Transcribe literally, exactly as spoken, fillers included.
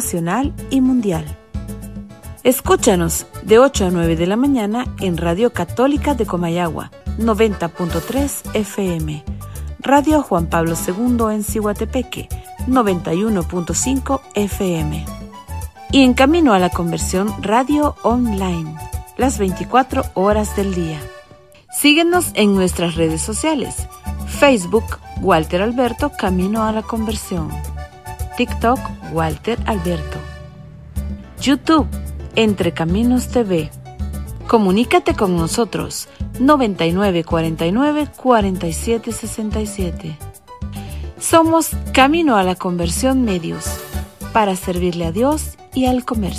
nacional y mundial. Escúchanos de ocho a nueve de la mañana en Radio Católica de Comayagua, noventa punto tres F M. Radio Juan Pablo segundo en Cihuatepeque, noventa y uno punto cinco F M. Y en Camino a la Conversión Radio Online, las veinticuatro horas del día. Síguenos en nuestras redes sociales. Facebook, Walter Alberto, Camino a la Conversión. TikTok, Walter Alberto. YouTube, Entre Caminos T V. Comunícate con nosotros, noventa y nueve cuarenta y nueve cuarenta y siete sesenta y siete. Somos Camino a la Conversión Medios, para servirle a Dios y al comercio.